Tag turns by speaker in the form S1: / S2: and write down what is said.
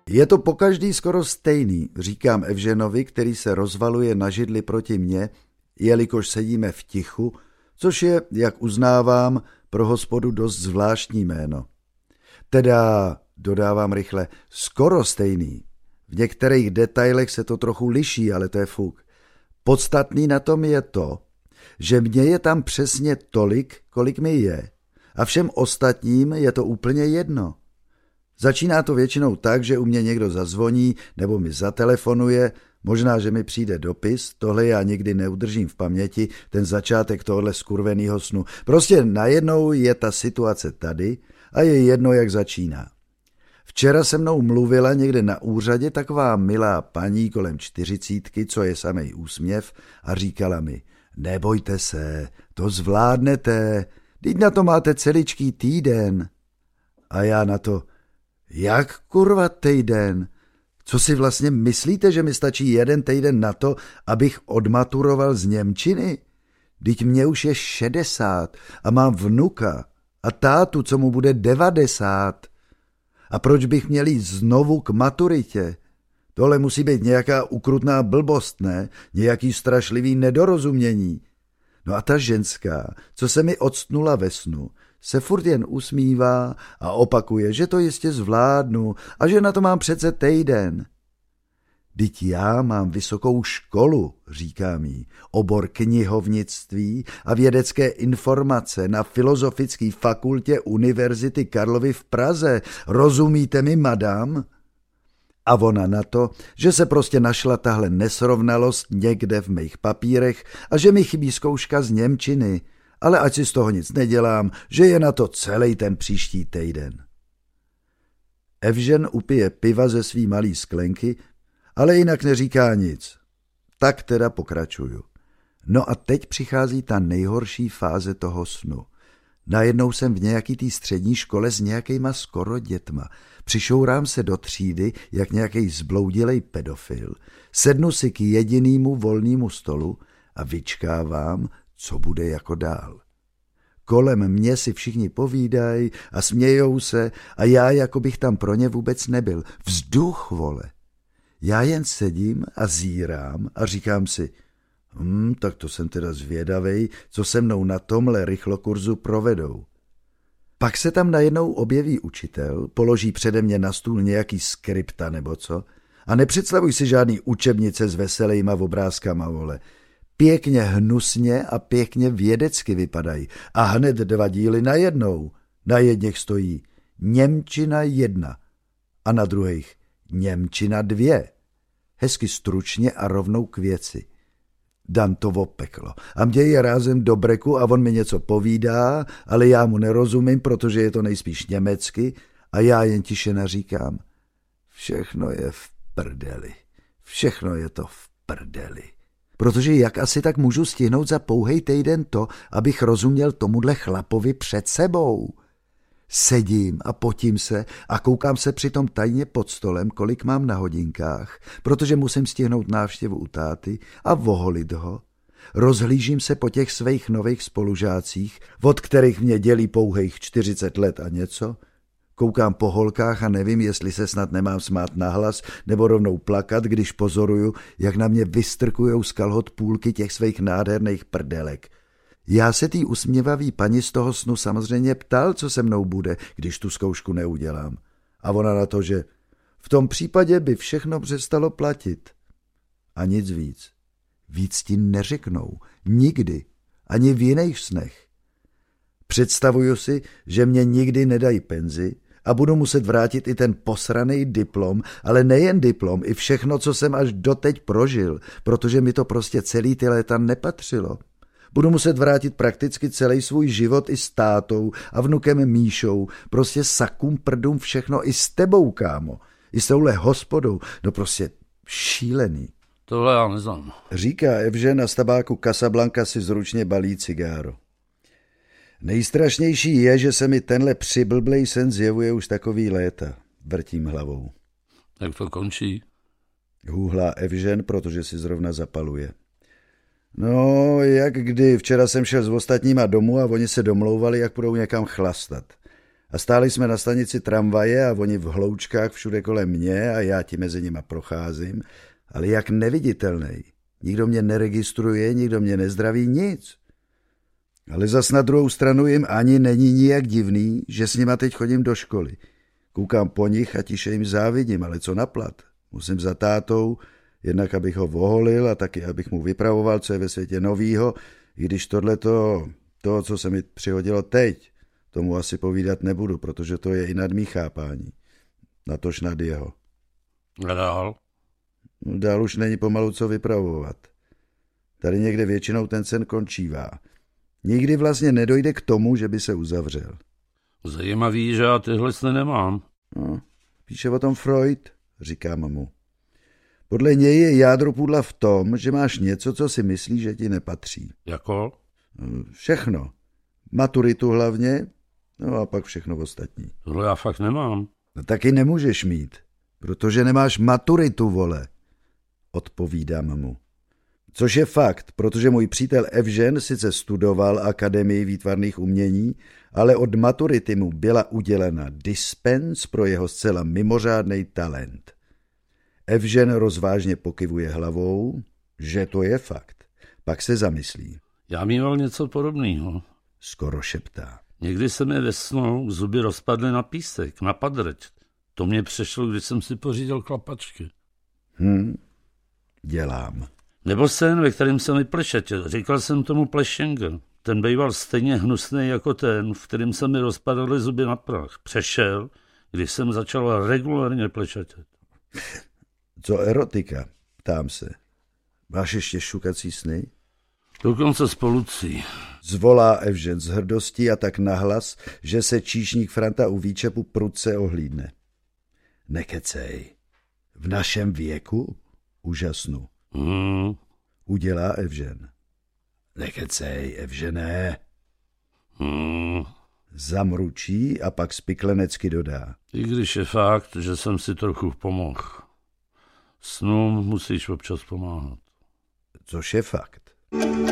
S1: Je to pokaždý skoro stejný, říkám Evženovi, který se rozvaluje na židli proti mně, jelikož sedíme v tichu, což je, jak uznávám, pro hospodu dost zvláštní jméno. Teda, dodávám rychle, skoro stejný. V některých detailech se to trochu liší, ale to je fuk. Podstatný na tom je to, že mně je tam přesně tolik, kolik mi je. A všem ostatním je to úplně jedno. Začíná to většinou tak, že u mě někdo zazvoní nebo mi zatelefonuje, možná, že mi přijde dopis, tohle já nikdy neudržím v paměti, ten začátek tohle skurvenýho snu. Prostě najednou je ta situace tady a je jedno, jak začíná. Včera se mnou mluvila někde na úřadě taková milá paní kolem 40, co je samej úsměv, a říkala mi, nebojte se, to zvládnete, teď na to máte celičký týden. A já na to, jak kurva týden? Co si vlastně myslíte, že mi stačí 1 týden na to, abych odmaturoval z němčiny? Vždyť mě už je 60 a mám vnuka a tátu, co mu bude 90. A proč bych měl jít znovu k maturitě? Tohle musí být nějaká ukrutná blbost, ne? Nějaký strašlivý nedorozumění. No a ta ženská, co se mi octnula ve snu, se furt jen usmívá a opakuje, že to jistě zvládnu a že na to mám přece týden. Vždyť já mám vysokou školu, říkám jí, obor knihovnictví a vědecké informace na Filozofické fakultě Univerzity Karlovy v Praze. Rozumíte mi, madam? A ona na to, že se prostě našla tahle nesrovnalost někde v mých papírech a že mi chybí zkouška z němčiny, ale ať si z toho nic nedělám, že je na to celý ten příští týden. Evžen upije piva ze svý malý sklenky, ale jinak neříká nic. Tak teda pokračuju. No a teď přichází ta nejhorší fáze toho snu. Najednou jsem v nějaký té střední škole s nějakýma skoro dětma. Přišourám se do třídy, jak nějaký zbloudilej pedofil. Sednu si k jedinému volnému stolu a vyčkávám, co bude jako dál. Kolem mě si všichni povídají a smějou se a já jako bych tam pro ně vůbec nebyl. Vzduch, vole. Já jen sedím a zírám a říkám si, tak to jsem teda zvědavej, co se mnou na tomhle rychlokurzu provedou. Pak se tam najednou objeví učitel, položí přede mě na stůl nějaký skripta nebo co a nepředstavuj si žádný učebnice s veselejma obrázkama, vole. Pěkně hnusně a pěkně vědecky vypadají a hned 2 díly najednou. Na jedněch stojí Němčina 1 a na druhých Němčina 2. Hezky stručně a rovnou k věci. Dantovo peklo. A mě je rázem do breku a on mi něco povídá, ale já mu nerozumím, protože je to nejspíš německy a já jen tiše naříkám. Všechno je v prdeli. Všechno je to v prdeli. Protože jak asi tak můžu stihnout za pouhej týden to, abych rozuměl tomuhle chlapovi před sebou? Sedím a potím se a koukám se přitom tajně pod stolem, kolik mám na hodinkách, protože musím stihnout návštěvu u táty a voholit ho. Rozhlížím se po těch svých nových spolužácích, od kterých mě dělí pouhých 40 let a něco. Koukám po holkách a nevím, jestli se snad nemám smát nahlas nebo rovnou plakat, když pozoruju, jak na mě vystrkujou z kalhot půlky těch svých nádherných prdelek. Já se tý usměvavý paní z toho snu samozřejmě ptal, co se mnou bude, když tu zkoušku neudělám. A ona na to, že v tom případě by všechno přestalo platit. A nic víc. Víc ti neřeknou. Nikdy. Ani v jiných snech. Představuju si, že mě nikdy nedají penzi a budu muset vrátit i ten posraný diplom, ale nejen diplom, i všechno, co jsem až doteď prožil, protože mi to prostě celý ty léta nepatřilo. Budu muset vrátit prakticky celý svůj život i s tátou a vnukem Míšou, prostě sakům prdům všechno i s tebou, kámo. I s touhle hospodou, no prostě šílený.
S2: Tohle já neznám.
S1: Říká Evžen a z tabáku Casablanca si zručně balí cigáro. Nejstrašnější je, že se mi tenhle přiblblej sen zjevuje už takový léta. Vrtím hlavou.
S2: Jak to končí?
S1: Hůhlá Evžen, protože si zrovna zapaluje. No, jak kdy. Včera jsem šel s ostatníma domů a oni se domlouvali, jak budou někam chlastat. A stáli jsme na stanici tramvaje a oni v hloučkách všude kolem mě a já ti mezi nima procházím, ale jak neviditelnej. Nikdo mě neregistruje, nikdo mě nezdraví, nic. Ale zas na druhou stranu jim ani není nijak divný, že s nima teď chodím do školy. Koukám po nich a tiše jim závidím, ale co na plat? Musím za tátou, jednak abych ho oholil a taky abych mu vypravoval, co je ve světě novýho, i když tohleto, to, co se mi přihodilo teď, tomu asi povídat nebudu, protože to je i nad mý chápání. Natož nad jeho.
S2: A dál?
S1: Dál už není pomalu co vypravovat. Tady někde většinou ten sen končívá. Nikdy vlastně nedojde k tomu, že by se uzavřel.
S2: Zajímavý, že já tyhle sny nemám.
S1: No, píše o tom Freud, říkám mu. Podle něj je jádro pudla v tom, že máš něco, co si myslíš, že ti nepatří.
S2: Jako?
S1: Všechno. Maturitu hlavně, no a pak všechno ostatní.
S2: Tohle já fakt nemám.
S1: No taky nemůžeš mít, protože nemáš maturitu, vole. Odpovídám mu. Což je fakt, protože můj přítel Evžen sice studoval Akademii výtvarných umění, ale od maturity mu byla udělena dispens pro jeho zcela mimořádný talent. Evžen rozvážně pokyvuje hlavou, že to je fakt. Pak se zamyslí.
S2: Já mýval něco podobného.
S1: Skoro šeptá.
S2: Někdy se mi ve snu zuby rozpadly na písek, na padrť. To mě přešlo, když jsem si pořídil klapačky.
S1: Dělám.
S2: Nebo sen, ve kterém se mi plešetěl. Říkal jsem tomu plešenger. Ten býval stejně hnusný jako ten, v kterém se mi rozpadaly zuby na prach. Přešel, když jsem začal regulárně plešetět.
S1: Co erotika? Ptám se. Máš ještě šukací sny?
S2: Dokonce s Lucí.
S1: Zvolá Evžen s hrdostí a tak nahlas, že se číšník Franta u výčepu prudce ohlídne. Nekecej. V našem věku? Úžasnu. Udělá Evžen. Nekecej, Evžené. Zamručí a pak spiklenecky dodá.
S2: I když je fakt, že jsem si trochu pomohl. Snům musíš občas pomáhat.
S1: Což je fakt.